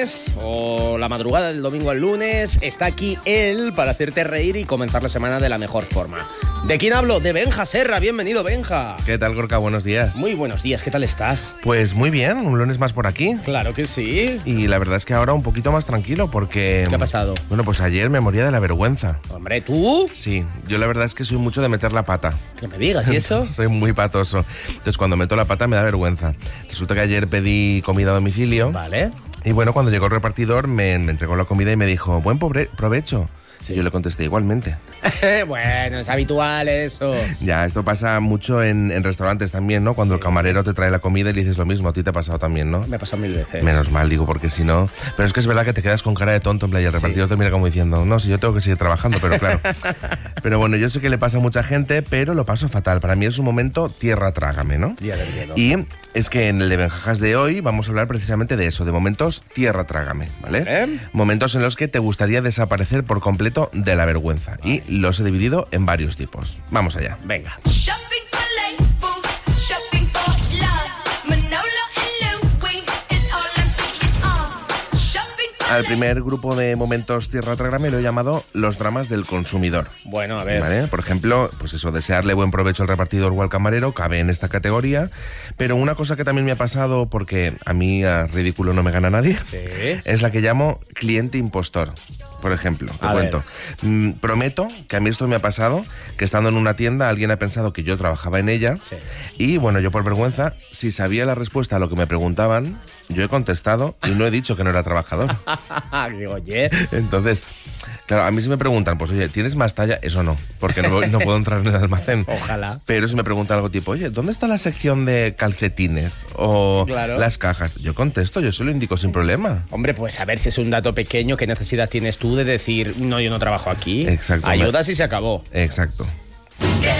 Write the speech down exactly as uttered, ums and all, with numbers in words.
lunes o la madrugada del domingo al lunes, está aquí él para hacerte reír y comenzar la semana de la mejor forma. ¿De quién hablo? De Benja Serra. Bienvenido, Benja. ¿Qué tal, Gorka? Buenos días. Muy buenos días, ¿qué tal estás? Pues muy bien, un lunes más por aquí. Claro que sí. Y la verdad es que ahora un poquito más tranquilo porque... ¿Qué ha pasado? Bueno, pues ayer me moría de la vergüenza. Hombre, ¿tú? Sí, yo la verdad es que soy mucho de meter la pata. ¿Qué me digas? ¿Y eso? Soy muy patoso. Entonces cuando meto la pata me da vergüenza. Resulta que ayer pedí comida a domicilio. Vale. Y bueno, cuando llegó el repartidor me, me entregó la comida y me dijo, buen pobre, provecho. Sí. Y yo le contesté igualmente. Bueno, es habitual eso. Ya, esto pasa mucho en, en restaurantes también, ¿no? Cuando Sí. el camarero te trae la comida y le dices lo mismo. A ti te ha pasado también, ¿no? Me ha pasado mil veces. Menos mal, digo, porque si no... Pero es que es verdad que te quedas con cara de tonto, en plan, y el repartidor Sí. te mira como diciendo, no, si yo tengo que seguir trabajando, pero claro. Pero bueno, yo sé que le pasa a mucha gente, pero lo paso fatal. Para mí es un momento tierra trágame, ¿no? Ya te entiendo. Y es que en el de Benjajas de hoy vamos a hablar precisamente de eso, de momentos tierra trágame, ¿vale? ¿Eh? Momentos en los que te gustaría desaparecer por completo de la vergüenza. Y los he dividido en varios tipos. Vamos allá. Venga. Shopping for labels, shopping for love. Manolo and Louis, it's all I'm thinking of. Shopping for Al primer grupo de momentos tierra trágame lo he llamado los dramas del consumidor. Bueno, a ver. ¿Vale? Por ejemplo, pues eso, desearle buen provecho al repartidor o al camarero cabe en esta categoría. Pero una cosa que también me ha pasado, porque a mí a ridículo no me gana nadie, Sí. es la que llamo cliente impostor. Por ejemplo, te A cuento. Mm, prometo que a mí esto me ha pasado, que estando en una tienda alguien ha pensado que yo trabajaba en ella. Sí. Y bueno, yo por vergüenza, si sabía la respuesta a lo que me preguntaban, yo he contestado y no he dicho que no era trabajador. Digo, oye. Entonces, claro, a mí si me preguntan, pues oye, ¿tienes más talla? Eso no, porque no, no puedo entrar en el almacén. Ojalá. Pero si me preguntan algo tipo, oye, ¿dónde está la sección de calcetines? O Claro. las cajas. Yo contesto, yo se lo indico sin problema. Hombre, pues a ver si es un dato pequeño, ¿qué necesidad tienes tú de decir, no, yo no trabajo aquí? Exacto. Ayudas y se acabó. Exacto.